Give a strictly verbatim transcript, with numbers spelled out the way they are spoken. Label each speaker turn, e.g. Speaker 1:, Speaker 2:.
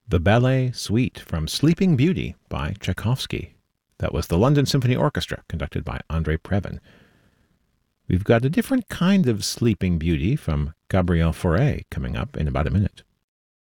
Speaker 1: The Ballet Suite from Sleeping Beauty by Tchaikovsky. That was the London Symphony Orchestra, conducted by André Previn. We've got a different kind of Sleeping Beauty from Gabriel Fauré coming up in about a minute.